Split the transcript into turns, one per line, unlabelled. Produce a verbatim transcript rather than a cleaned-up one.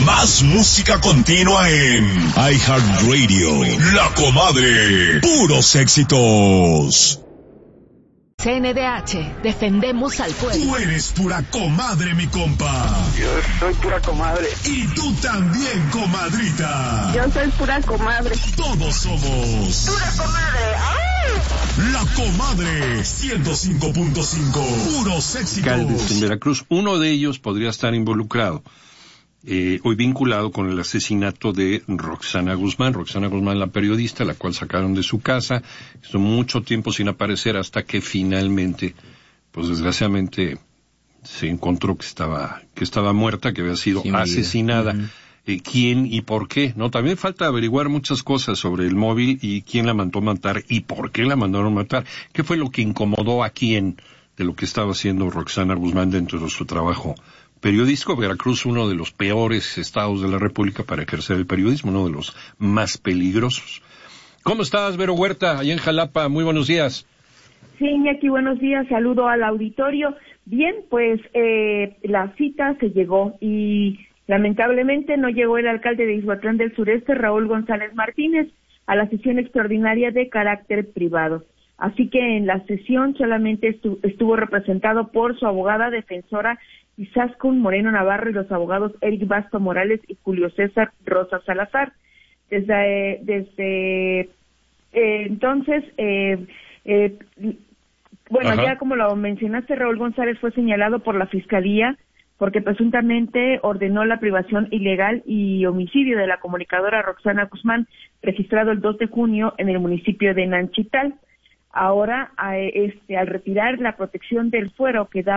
Más música continua en iHeartRadio. La Comadre. Puros éxitos.
C N D H, defendemos al pueblo.
Tú eres pura comadre, mi compa.
Yo soy pura comadre.
Y tú también, comadrita.
Yo soy pura comadre.
Todos somos
pura comadre. ¡Ay!
La Comadre ciento cinco punto cinco. Puros éxitos.
Alcaldes en Veracruz. Uno de ellos podría estar involucrado, eh, hoy vinculado con el asesinato de Roxana Guzmán. Roxana Guzmán, la periodista, la cual sacaron de su casa, estuvo mucho tiempo sin aparecer hasta que finalmente, pues desgraciadamente, se encontró que estaba, que estaba muerta, que había sido sí, asesinada. Uh-huh. Eh, ¿Quién y por qué? No, también falta averiguar muchas cosas sobre el móvil y quién la mandó matar y por qué la mandaron matar. ¿Qué fue lo que incomodó a quién de lo que estaba haciendo Roxana Guzmán dentro de su trabajo periodístico? Veracruz, uno de los peores estados de la República para ejercer el periodismo, uno de los más peligrosos. ¿Cómo estás, Vero Huerta, allá en Jalapa? Muy buenos días.
Sí, Iñaki, buenos días, saludo al auditorio. Bien, pues eh, la cita se llegó y lamentablemente no llegó el alcalde de Ixhuatlán del Sureste, Raúl González Martínez, a la sesión extraordinaria de carácter privado. Así que en la sesión solamente estu- estuvo representado por su abogada defensora Izaskun Moreno Navarro y los abogados Eric Basto Morales y Julio César Rosa Salazar. Desde, eh, desde eh, entonces, eh, eh, bueno, Ajá. ya como lo mencionaste, Raúl González fue señalado por la Fiscalía porque presuntamente ordenó la privación ilegal y homicidio de la comunicadora Roxana Guzmán, registrado el dos de junio en el municipio de Nanchital. Ahora, a este, al retirar la protección del fuero que da